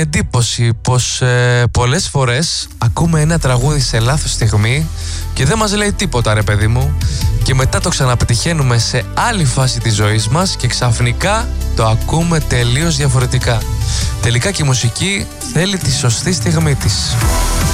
εντύπωση πως πολλές φορές ακούμε ένα τραγούδι σε λάθος στιγμή και δεν μας λέει τίποτα, ρε παιδί μου, και μετά το ξαναπετυχαίνουμε σε άλλη φάση της ζωής μας και ξαφνικά το ακούμε τελείως διαφορετικά. Τελικά και η μουσική θέλει τη σωστή στιγμή της.